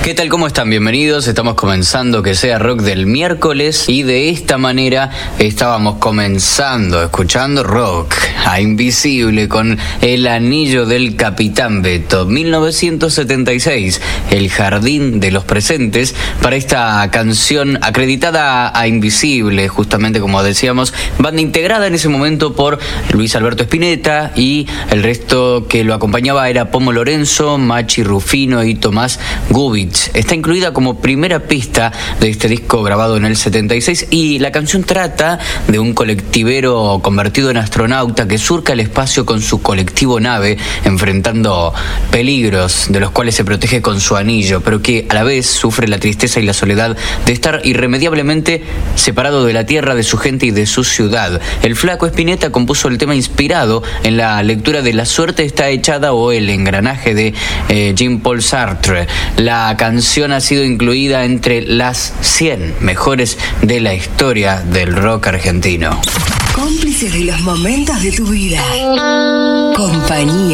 ¿Qué tal? ¿Cómo están? Bienvenidos. Estamos comenzando Que Sea Rock del miércoles y de esta manera estábamos comenzando escuchando rock a Invisible con El Anillo del Capitán Beto, 1976, El Jardín de los Presentes, para esta canción acreditada a Invisible, justamente como decíamos, banda integrada en ese momento por Luis Alberto Spinetta, y el resto que lo acompañaba era Pomo Lorenzo, Machi Rufino y Tomás Gubitz. Está incluida como primera pista de este disco grabado en el 76 y la canción trata de un colectivero convertido en astronauta que surca el espacio con su colectivo nave, enfrentando peligros de los cuales se protege con su anillo, pero que a la vez sufre la tristeza y la soledad de estar irremediablemente separado de la tierra, de su gente y de su ciudad. El flaco Spinetta compuso el tema inspirado en la lectura de La suerte está echada o El engranaje de Jean-Paul Sartre. La canción ha sido incluida entre las 100 mejores de la historia del rock argentino. Cómplices de los momentos de tu vida. Compañía.